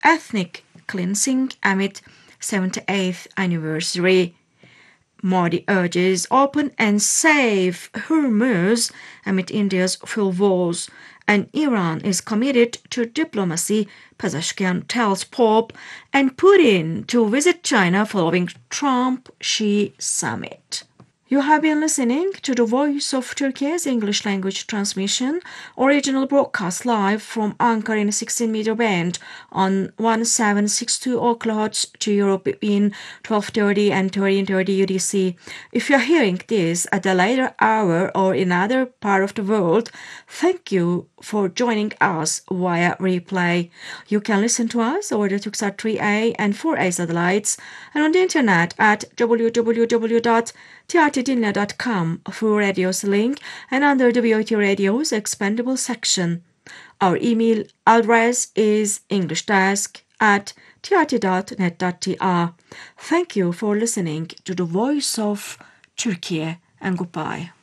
ethnic cleansing amid 78th anniversary. Modi urges open and safe Hormuz amid India's full wars, and Iran is committed to diplomacy, Pezeshkian tells Pope, and Putin to visit China following Trump-Xi summit. You have been listening to the Voice of Turkey's English language transmission, original broadcast live from Ankara in 16-meter band on 1762 kHz to Europe between 12:30 and 13:30 UTC. If you're hearing this at a later hour or in another part of the world, thank you for joining us via replay. You can listen to us over the Turksat 3A and 4A satellites and on the internet at www.trtdinler.com through Radio's link and under the VOT Radio's expandable section. Our email address is englishdesk@trt.net.tr. Thank you for listening to the Voice of Turkey and goodbye.